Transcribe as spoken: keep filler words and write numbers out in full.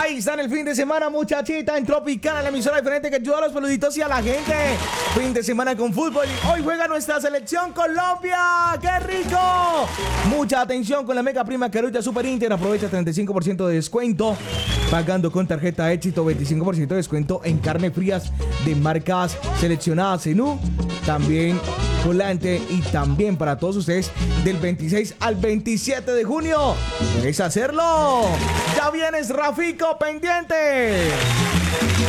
Ahí está en el fin de semana, muchachita, en Tropicana, la emisora diferente que ayuda a los peluditos y a la gente. Fin de semana con fútbol. Hoy juega nuestra selección Colombia. ¡Qué rico! Mucha atención con la mega prima Carulla Super Inter. Aprovecha treinta y cinco por ciento de descuento pagando con tarjeta Éxito, veinticinco por ciento de descuento en carne frías de marcas seleccionadas. Zenú, también Volante y también para todos ustedes del veintiséis al veintisiete de junio. Puedes hacerlo. Ya vienes, Rafico, pendiente.